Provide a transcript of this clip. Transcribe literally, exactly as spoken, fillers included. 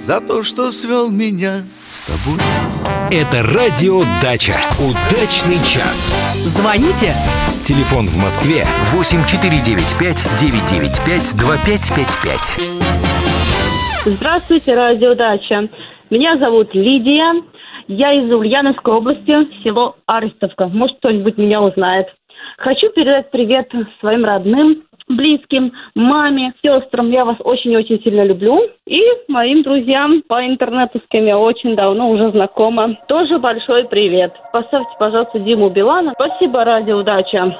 за то, что свел меня с тобой. Это радио «Дача». Удачный час. Звоните. Телефон в Москве восемь четыре девять пять девять девять пять два пять пять пять. Здравствуйте, радио «Дача». Меня зовут Лидия. Я из Ульяновской области, село Арестовка. Может, кто-нибудь меня узнает. Хочу передать привет своим родным, близким, маме, сестрам. Я вас очень-очень сильно люблю. И моим друзьям по интернету, с кем я очень давно уже знакома. Тоже большой привет. Поставьте, пожалуйста, Диму Билана. Спасибо, радио «Дача».